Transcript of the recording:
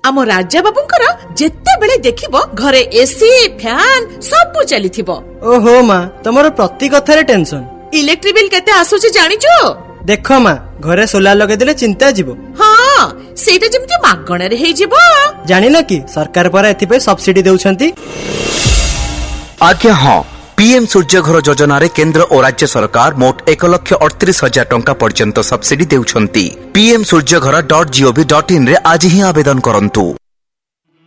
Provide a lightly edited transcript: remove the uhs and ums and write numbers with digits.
आम राजा बाबूंकर जेते बेले देखिबो घरे एसी फैन सब चलीथिबो। ओहो माँ तमरो प्रति कथारे टेंशन। इलेक्ट्रिक बिल केते आसुची जानिचो? देख माँ घरे सोलार लगे देले चिंता जीवो। हाँ सेटा जेमति मागणा रे हे जीवो। जानि न कि सरकार पर एथि सब्सिडी देउछंती। आज्ञा हाँ पीएम सूर्य घर योजना रे केंद्र और राज्य सरकार मोट 1,38,000 टंका पर्यंत सब्सिडी देउछंती। pmsurjagara.gov.in रे आज ही आवेदन करंतु।